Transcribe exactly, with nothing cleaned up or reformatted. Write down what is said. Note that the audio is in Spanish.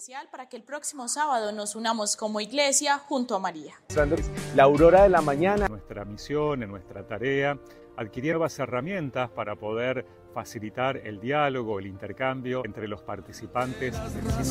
Para que el próximo sábado nos unamos como iglesia junto a María. La aurora de la mañana. Nuestra misión, en nuestra tarea, adquirir nuevas herramientas para poder facilitar el diálogo, el intercambio entre los participantes.